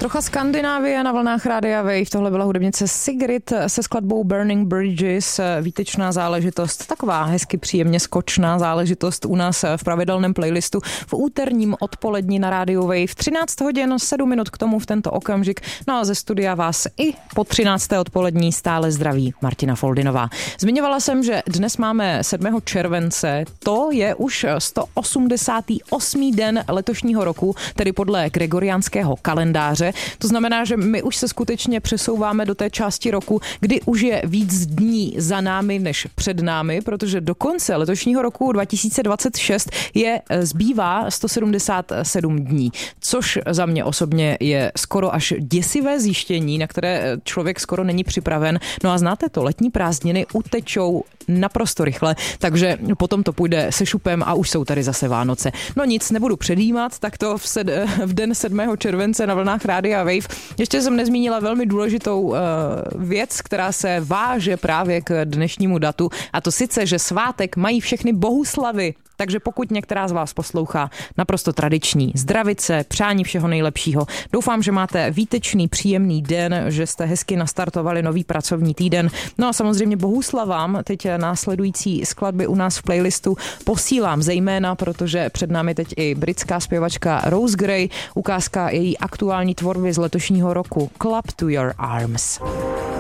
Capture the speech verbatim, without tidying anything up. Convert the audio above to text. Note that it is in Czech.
Trocha Skandinávie na vlnách Rádia Wave. Tohle byla hudebnice Sigrid se skladbou Burning Bridges. Výtečná záležitost, taková hezky příjemně skočná záležitost u nás v pravidelném playlistu v úterním odpolední na Rádiu Wave. třináct hodin sedm minut k tomu v tento okamžik. No a ze studia vás i po třinácté odpolední stále zdraví Martina Foldinová. Zmiňovala jsem, že dnes máme sedmého července. To je už sto osmdesátý osmý den letošního roku, tedy podle gregoriánského kalendáře. To znamená, že my už se skutečně přesouváme do té části roku, kdy už je víc dní za námi než před námi, protože do konce letošního roku dva tisíce dvacet šest je zbývá sto sedmdesát sedm dní, což za mě osobně je skoro až děsivé zjištění, na které člověk skoro není připraven. No a znáte to, letní prázdniny utečou naprosto rychle, takže potom to půjde se šupem a už jsou tady zase Vánoce. No nic, nebudu předjímat, tak to v, sed- v den sedmého července na vlnách Rádia Wave. Ještě jsem nezmínila velmi důležitou uh, věc, která se váže právě k dnešnímu datu, a to sice, že svátek mají všechny bohuslavy. Takže pokud některá z vás poslouchá, naprosto tradiční zdravice, přání všeho nejlepšího. Doufám, že máte výtečný, příjemný den, že jste hezky nastartovali nový pracovní týden. No a samozřejmě bohuslavám teď následující skladby u nás v playlistu posílám zejména, protože před námi teď i britská zpěvačka Rose Gray, ukázka její aktuální tvorby z letošního roku Club to Your Arms.